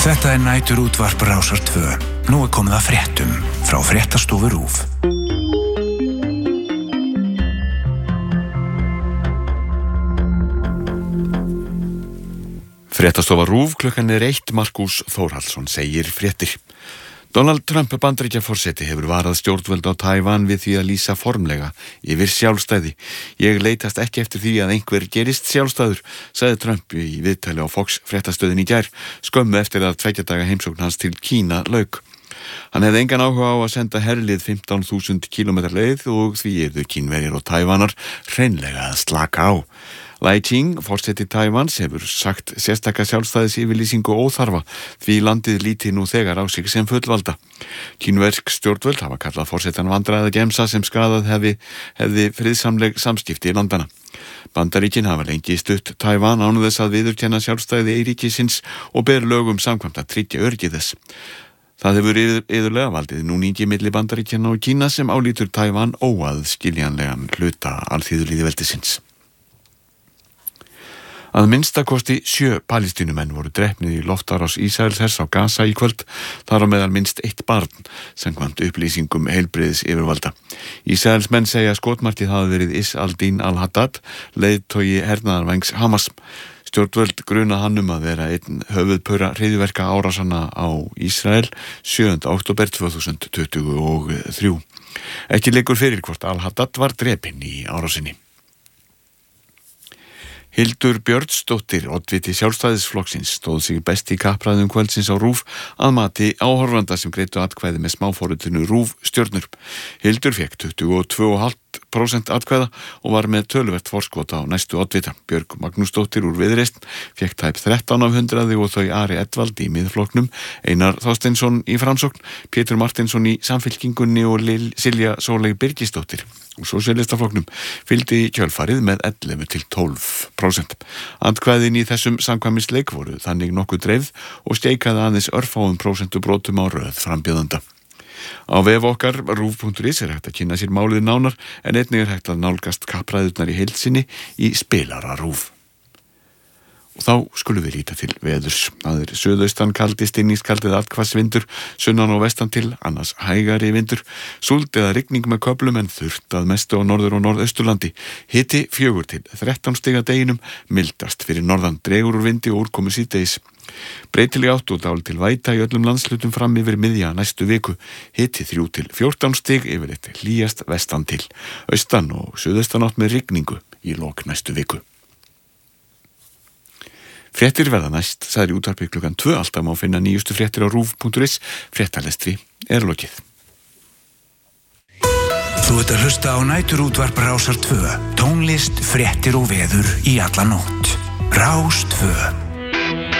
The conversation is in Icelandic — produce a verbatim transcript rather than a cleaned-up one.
Þetta er næturútvarp Rásar tvö. Nú er komið að fréttum frá Fréttastofu RÚV. Fréttastofa RÚV, klukkan er eitt. Markús Þórhallsson segir fréttir. Donald Trump Bandaríkjaforseti hefur varað stjórnvöld á Taívan við því að lýsa formlega yfir sjálfstæði. Ég leitast ekki eftir því að einhver gerist sjálfstæður, sagði Trump í viðtali á Fox fréttastöðin í gær, skömmu eftir að tveggja daga heimsókn hans til Kína lauk. Hann hefði engan áhuga á að senda herlið fimmtán þúsund kílómetra leið og því yrðu Kínverjar og Taívanar hreinlega að slaka á. Lai Ching, forseti Taívans, hefur sagt sérstaka sjálfstæðis yfirlýsingu óþarfa því landið líti nú þegar á sig sem fullvalda. Kínversk stjórnvöld hafa kallað forsetan vandræða gemsa sem skadað hefði, hefði friðsamleg samskipti í landana. Bandaríkin hafa lengi stutt Taívan án þess að viðurkenna sjálfstæði ríkisins og ber lögum samkvæmt að tryggja öryggi þess. Það hefur iðurlega valdið núningi milli Bandaríkjanna og Kína sem álítur Taívan óaðskiljanlegan hluta alþýðulýðveldisins. Að minnsta kosti sjö palestínumenn voru drepnir í loftárás Ísraelshers á Gaza í kvöld, þar á meðal minnst eitt barn, samkvæmt upplýsingum heilbrigðis yfirvalda. Ísraelsmenn segja skotmarkið hafi verið Is al-Din al-Haddad, leiðtogi hernaðarvængs Hamas. Stjórnvöld gruna hann um að vera einn höfuðpaura hryðjuverka árásanna á Ísrael sjöunda október tvö þúsund tuttugu og þrjú. Ekki liggur fyrir hvort al-Haddad var drepinn í árásinni. Hildur Björnsdóttir, oddviti Sjálfstæðisflokksins, stóð sig best í kappræðum kvöldsins á RÚV að mati áhorfanda sem greiddu atkvæði með smáforritinu RÚV stjörnur. Hildur fékk tuttugu og tvö komma fimm prósent atkvæða og var með töluvert forskot á næstu oddvita. Björg Magnúsdóttir úr Viðreisn fékk tæp þrettán af hundraði og þau Ari Edvald í Miðflokknum, Einar Þorsteinsson í Framsókn, Pétur Martinsson í Samfylkingunni og Lil- Silja Sóley Birgisdóttir úr Sósíalistaflokknum fylgdi í kjölfarið með ellefu til tólf prósent. Atkvæðin í þessum samkvæmisleik voru þannig nokkuð dreifð og steikaði aðeins örfáum prósentubrotum á röð frambjóðanda. Á vef okkar rúv punktur is er hægt að kynna sér málið nánar en einnig er hægt að nálgast kappræðurnar í heild sinni í spilara RÚV. Og þá skulum við líta til veðurs. Það er suðaustan kaldi, stinningskaldið atkvassvindur, sunnan og vestan til, annars hægari vindur, súld eða rigning með köflum en þurrt að mestu á norður- og norðausturlandi. Hiti fjögur til þrettán stiga deginum, mildast fyrir norðan, dregur úr vindi og úrkomu síðdegis. Breytileg átt og dál til væta í öllum landslutum fram yfir miðja næstu viku. Hiti þrjú til fjórtán stig, yfirleitt hlýjast vestan til. Austan og suðaustan átt með rigningu í lok næstu viku. Fréttir verða næst, sagði í útvarpi klukkan tvö, alltaf má finna nýjustu fréttir á rúv punktur is. Fréttalestri er lokið. Þú ert að hlusta á næturútvarp Rásar tvö. Tónlist, fréttir og veður í alla nótt. Rás tvö.